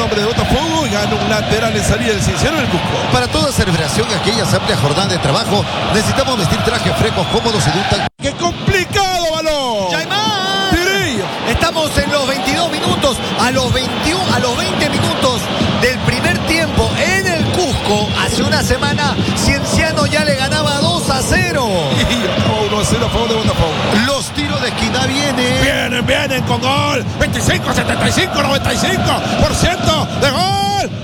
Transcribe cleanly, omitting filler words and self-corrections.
hombre de Botafogo y gana un lateral en salida del Cienciano en el Cusco. Para toda celebración y aquellas amplias jornadas de trabajo, necesitamos vestir trajes frescos, cómodos y de un tacto. ¡Qué complicado balón! ¡Yaimán! Tirillo. Estamos en los 22 minutos, a los 20 minutos del primer tiempo en el Cusco. Hace una semana Cienciano ya le ganaba 2-0. Y acabó 1-0 a favor de Botafogo. Los tiros de esquina vienen. Vienen con gol. 25, 75, 95% de gol.